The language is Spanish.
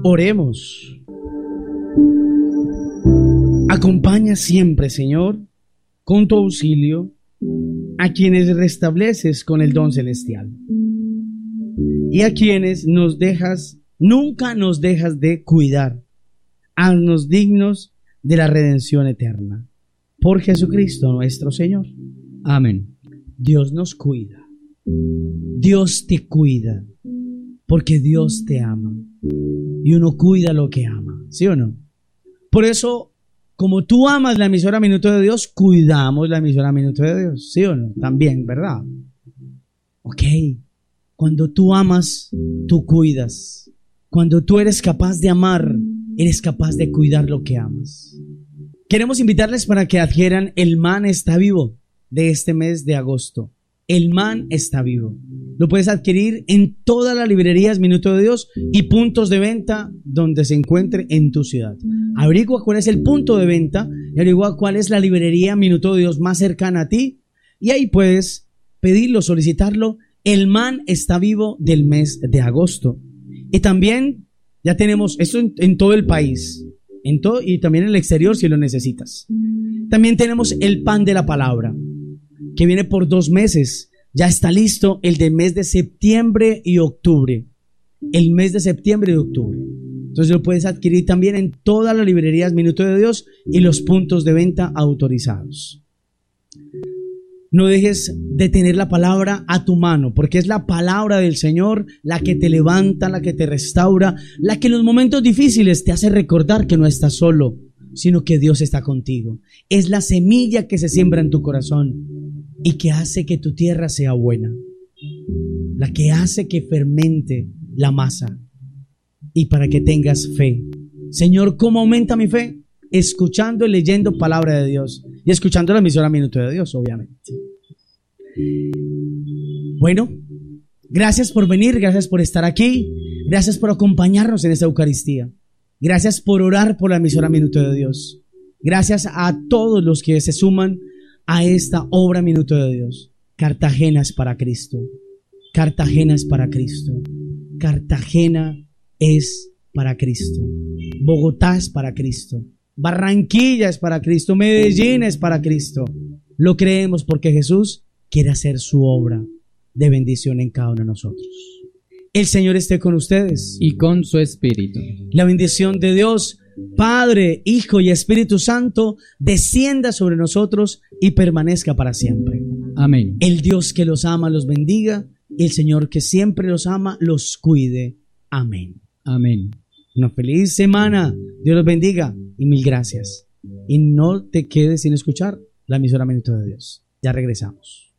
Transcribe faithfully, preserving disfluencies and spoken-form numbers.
Oremos. Acompaña siempre, Señor, con tu auxilio, a quienes restableces con el don celestial y a quienes nos dejas, nunca nos dejas de cuidar. Haznos dignos de la redención eterna. Por Jesucristo nuestro Señor. Amén. Dios nos cuida. Dios te cuida. Porque Dios te ama. Y uno cuida lo que ama. ¿Sí o no? Por eso, como tú amas la emisora Minuto de Dios, cuidamos la emisora Minuto de Dios. ¿Sí o no? También, ¿verdad? Ok. Cuando tú amas, tú cuidas. Cuando tú eres capaz de amar, eres capaz de cuidar lo que amas. Queremos invitarles para que adquieran el Man Está Vivo de este mes de agosto. El Man Está Vivo. Lo puedes adquirir en todas las librerías Minuto de Dios y puntos de venta donde se encuentre en tu ciudad. Averigua cuál es el punto de venta y averigua cuál es la librería Minuto de Dios más cercana a ti y ahí puedes pedirlo, solicitarlo. El Man Está Vivo del mes de agosto. Y también ya tenemos esto en, en todo el país, en todo y también en el exterior si lo necesitas. También tenemos el Pan de la Palabra, que viene por dos meses. Ya está listo el de mes de septiembre y octubre. El mes de septiembre y octubre. Entonces lo puedes adquirir también en todas las librerías Minuto de Dios y los puntos de venta autorizados. No dejes de tener la palabra a tu mano, porque es la palabra del Señor la que te levanta, la que te restaura, la que en los momentos difíciles te hace recordar que no estás solo, sino que Dios está contigo. Es la semilla que se siembra en tu corazón y que hace que tu tierra sea buena, la que hace que fermente la masa y para que tengas fe. Señor, ¿cómo aumenta mi fe? Escuchando y leyendo palabra de Dios y escuchando la emisora Minuto de Dios, obviamente. Bueno, gracias por venir, gracias por estar aquí, gracias por acompañarnos en esta Eucaristía, gracias por orar por la emisora Minuto de Dios, gracias a todos los que se suman a esta obra Minuto de Dios. Cartagena es para Cristo, Cartagena es para Cristo, Cartagena es para Cristo, Bogotá es para Cristo, Barranquilla es para Cristo, Medellín es para Cristo. Lo creemos porque Jesús quiere hacer su obra de bendición en cada uno de nosotros. El Señor esté con ustedes. Y con su espíritu. La bendición de Dios, Padre, Hijo y Espíritu Santo, descienda sobre nosotros y permanezca para siempre. Amén. El Dios que los ama los bendiga y el Señor que siempre los ama los cuide. Amén. Amén. Una feliz semana. Dios los bendiga y mil gracias. Y no te quedes sin escuchar la emisora Minuto de Dios. Ya regresamos.